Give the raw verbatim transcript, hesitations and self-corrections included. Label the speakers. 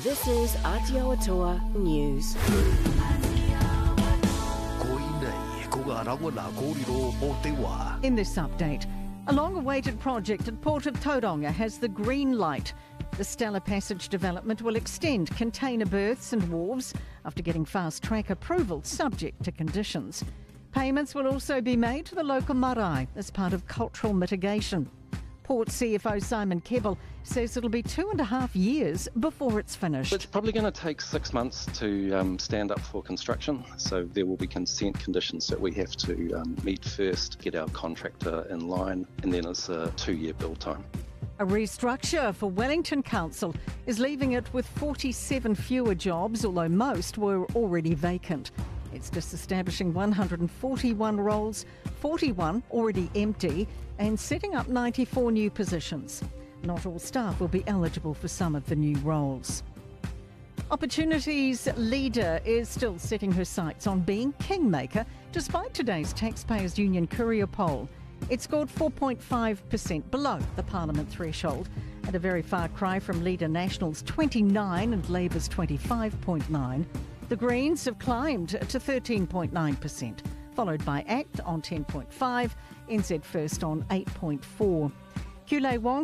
Speaker 1: This is Aotearoa News.
Speaker 2: In this update, a long-awaited project at Port of Tauranga has the green light. The Stella Passage development will extend container berths and wharves after getting fast-track approval subject to conditions. Payments will also be made to the local marae as part of cultural mitigation. Port C F O Simon Kebbell says it'll be two and a half years before it's finished.
Speaker 3: It's probably going to take six months to um, stand up for construction, so there will be consent conditions that we have to um, meet first, get our contractor in line, and then it's a two-year build time.
Speaker 2: A restructure for Wellington Council is leaving it with forty-seven fewer jobs, although most were already vacant. It's disestablishing one hundred forty-one roles, forty-one already empty, and setting up ninety-four new positions. Not all staff will be eligible for some of the new roles. Opportunity's leader is still setting her sights on being kingmaker, despite today's Taxpayers Union Courier poll. It scored four point five percent below the Parliament threshold, and a very far cry from leader National's twenty-nine and Labour's twenty-five point nine. The Greens have climbed to thirteen point nine percent, followed by ACT on ten point five, N Z First on eight point four. Kule Wong